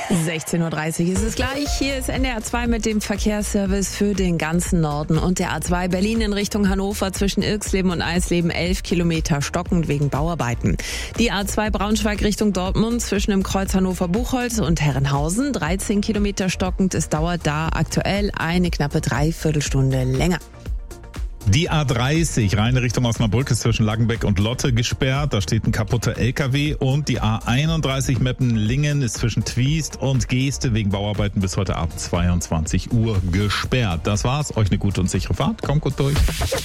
16.30 Uhr ist es gleich. Hier ist NDR 2 mit dem Verkehrsservice für den ganzen Norden und der A2 Berlin in Richtung Hannover zwischen Irxleben und Eisleben 11 Kilometer stockend wegen Bauarbeiten. Die A2 Braunschweig Richtung Dortmund zwischen dem Kreuz Hannover-Buchholz und Herrenhausen 13 Kilometer stockend. Es dauert da aktuell eine knappe Dreiviertelstunde länger. Die A30 reine Richtung Osnabrück ist zwischen Langenbeck und Lotte gesperrt. Da steht ein kaputter LKW. Und die A31 Meppen-Lingen ist zwischen Twiest und Geeste wegen Bauarbeiten bis heute Abend 22 Uhr gesperrt. Das war's. Euch eine gute und sichere Fahrt. Kommt gut durch.